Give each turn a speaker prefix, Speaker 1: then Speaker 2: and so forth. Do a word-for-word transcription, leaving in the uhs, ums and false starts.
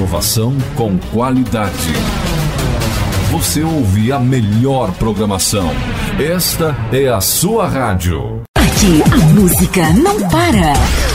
Speaker 1: Inovação com qualidade. Você ouve a melhor programação. Esta é a sua rádio.
Speaker 2: Aqui a música não para.